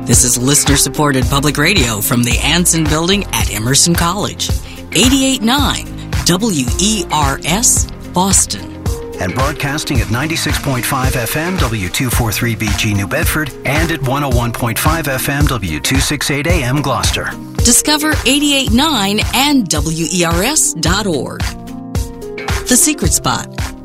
This is listener-supported public radio from the Anson Building at Emerson College. 88.9 WERS, Boston. And broadcasting at 96.5 FM W243BG New Bedford and at 101.5 FM W268 AM Gloucester. Discover 88.9 and WERS.org. The Secret Spot.